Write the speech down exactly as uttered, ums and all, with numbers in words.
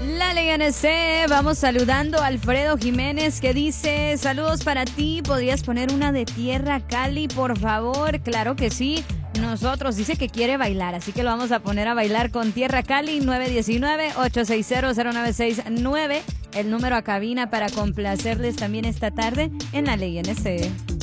La Ley N C, vamos saludando a Alfredo Jiménez que dice, saludos para ti, ¿podrías poner una de Tierra Cali, por favor? Claro que sí, nosotros, dice que quiere bailar, así que lo vamos a poner a bailar con Tierra Cali, nueve uno nueve, ocho seis cero, cero nueve seis nueve, el número a cabina para complacerles también esta tarde en La Ley N C.